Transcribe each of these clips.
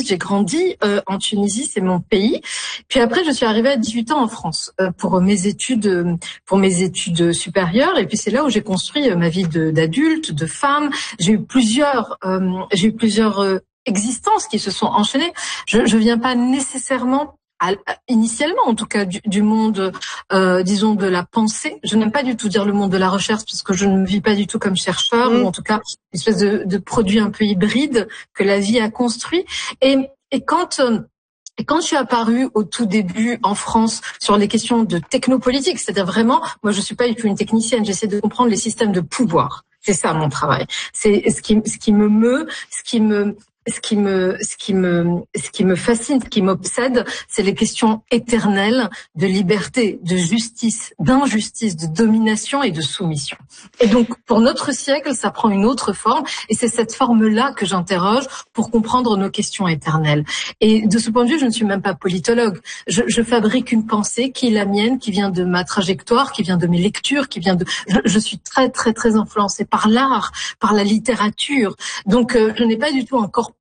Tunis, j'ai grandi en Tunisie, c'est mon pays. Puis après, je suis arrivée à 18 ans en France pour mes études supérieures. Et puis c'est là où j'ai construit ma vie d'adulte, de femme. J'ai eu plusieurs existences qui se sont enchaînées. Je viens pas nécessairement initialement en tout cas du monde disons de la pensée. Je n'aime pas du tout dire le monde de la recherche parce que je ne me vis pas du tout comme chercheur ou en tout cas une espèce de produit un peu hybride que la vie a construit et quand je suis apparue au tout début en France sur les questions de technopolitique, c'est-à-dire vraiment, moi je suis pas du tout une technicienne, j'essaie de comprendre les systèmes de pouvoir. C'est ça mon travail. C'est ce qui me meut, ce qui me fascine, ce qui m'obsède, c'est les questions éternelles de liberté, de justice, d'injustice, de domination et de soumission. Et donc, pour notre siècle, ça prend une autre forme, et c'est cette forme-là que j'interroge pour comprendre nos questions éternelles. Et de ce point de vue, je ne suis même pas politologue. Je fabrique une pensée qui est la mienne, qui vient de ma trajectoire, qui vient de mes lectures, qui vient de... Je suis très, très, très influencée par l'art, par la littérature. Donc, je n'ai pas du tout un corpus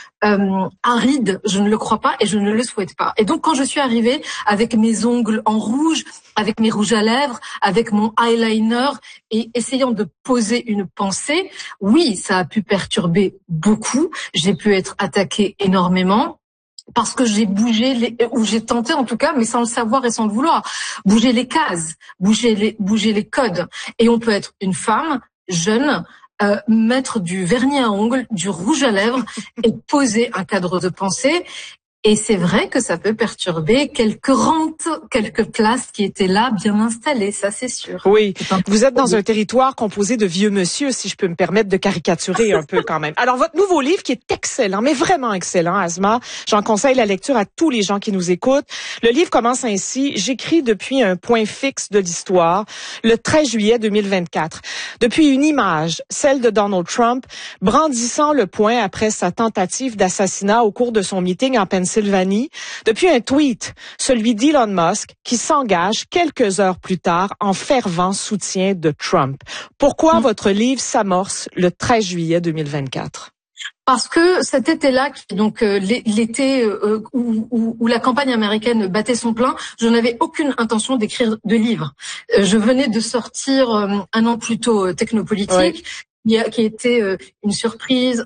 aride, je ne le crois pas et je ne le souhaite pas. Et donc quand je suis arrivée avec mes ongles en rouge, avec mes rouges à lèvres, avec mon eyeliner et essayant de poser une pensée, oui, ça a pu perturber beaucoup. J'ai pu être attaquée énormément. Parce que j'ai bougé ou j'ai tenté en tout cas, mais sans le savoir et sans le vouloir, bouger les cases, bouger les codes. Et on peut être une femme jeune, mettre du vernis à ongles, du rouge à lèvres et poser un cadre de pensée. Et c'est vrai que ça peut perturber quelques rentes, quelques places qui étaient là, bien installées, ça c'est sûr. Oui, vous êtes dans un territoire composé de vieux monsieur, si je peux me permettre de caricaturer un peu quand même. Alors, votre nouveau livre qui est excellent, mais vraiment excellent, Asma, j'en conseille la lecture à tous les gens qui nous écoutent. Le livre commence ainsi: j'écris depuis un point fixe de l'histoire, le 13 juillet 2024. Depuis une image, celle de Donald Trump, brandissant le poing après sa tentative d'assassinat au cours de son meeting en Pennsylvanie, depuis un tweet, celui d'Elon Musk, qui s'engage quelques heures plus tard en fervent soutien de Trump. Pourquoi votre livre s'amorce le 13 juillet 2024? Parce que cet été-là, donc l'été où la campagne américaine battait son plein, je n'avais aucune intention d'écrire de livre. Je venais de sortir un an plus tôt Technopolitique. Oui. Qui était une surprise,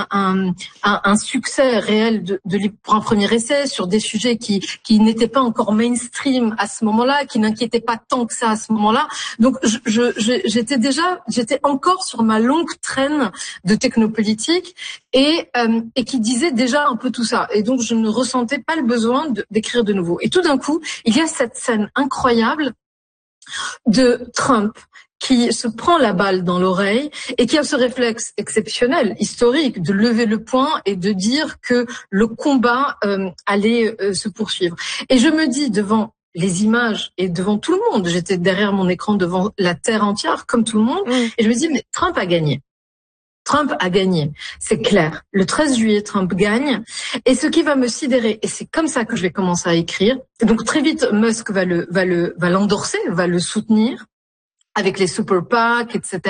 un succès réel de livre pour un premier essai sur des sujets qui n'étaient pas encore mainstream à ce moment-là, qui n'inquiétaient pas tant que ça à ce moment-là. Donc j'étais encore sur ma longue traîne de technopolitique et qui disait déjà un peu tout ça. Et donc je ne ressentais pas le besoin d'écrire de nouveau. Et tout d'un coup, il y a cette scène incroyable de Trump qui se prend la balle dans l'oreille et qui a ce réflexe exceptionnel, historique, de lever le poing et de dire que le combat allait se poursuivre. Et je me dis, devant les images et devant tout le monde, j'étais derrière mon écran devant la terre entière, comme tout le monde, et je me dis, mais Trump a gagné. Trump a gagné, c'est clair. Le 13 juillet, Trump gagne. Et ce qui va me sidérer, et c'est comme ça que je vais commencer à écrire, donc très vite, Musk va l'endorser, va le soutenir, avec les super PAC, etc.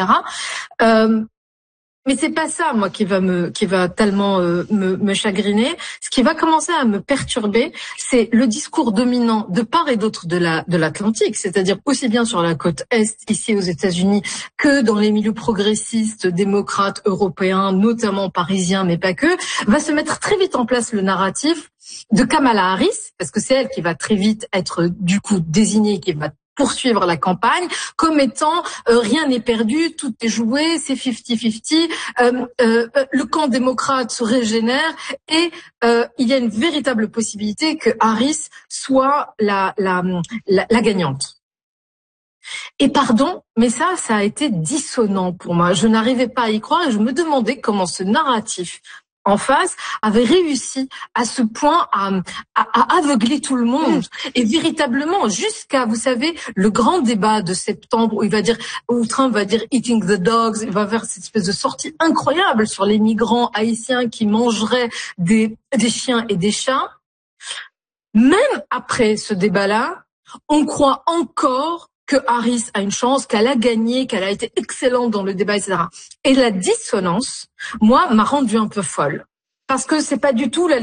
Mais c'est pas ça, moi, qui va tellement me chagriner. Ce qui va commencer à me perturber, c'est le discours dominant de part et d'autre de l'Atlantique, c'est-à-dire aussi bien sur la côte Est, ici aux États-Unis, que dans les milieux progressistes, démocrates, européens, notamment parisiens, mais pas que, va se mettre très vite en place le narratif de Kamala Harris, parce que c'est elle qui va très vite être, du coup, désignée, qui va poursuivre la campagne comme étant rien n'est perdu, tout est joué, c'est 50-50, le camp démocrate se régénère et il y a une véritable possibilité que Harris soit la gagnante. Et pardon, mais ça a été dissonant pour moi. Je n'arrivais pas à y croire et je me demandais comment ce narratif en face avait réussi à ce point à aveugler tout le monde et véritablement jusqu'à, vous savez, le grand débat de septembre où Trump va dire eating the dogs, il va faire cette espèce de sortie incroyable sur les migrants haïtiens qui mangeraient des chiens et des chats. Même après ce débat-là, on croit encore que Harris a une chance, qu'elle a gagné, qu'elle a été excellente dans le débat, etc. Et la dissonance, moi, m'a rendue un peu folle. Parce que c'est pas du tout la